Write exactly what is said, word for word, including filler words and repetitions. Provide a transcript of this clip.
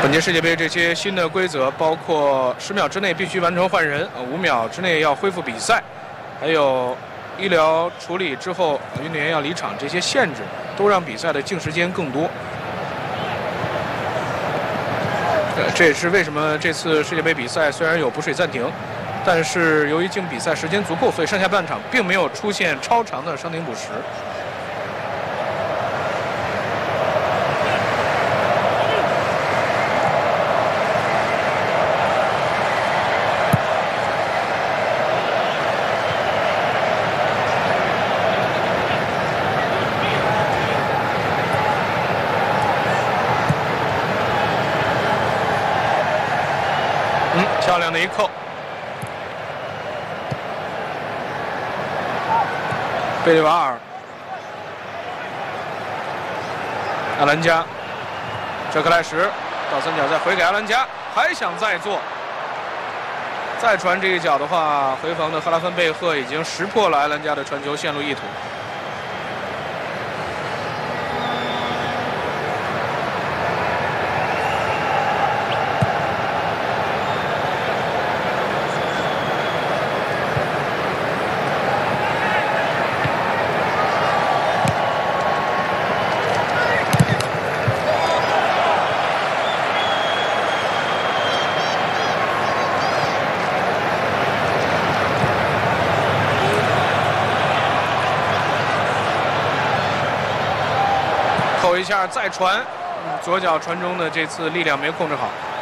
本届世界杯这些新的规则，包括十秒之内必须完成换人，五秒之内要恢复比赛，还有医疗处理之后运动员要离场，这些限制都让比赛的净时间更多。呃，这也是为什么这次世界杯比赛虽然有补水暂停，但是由于净比赛时间足够，所以上下半场并没有出现超长的伤停补时。嗯，漂亮的一扣。贝利瓦尔，阿兰加，哲克莱什到三角再回给阿兰加，还想再做，再传这一脚的话，回防的赫拉芬贝赫已经识破了阿兰加的传球线路意图。扣一下再传，嗯、左脚传中的这次力量没控制好。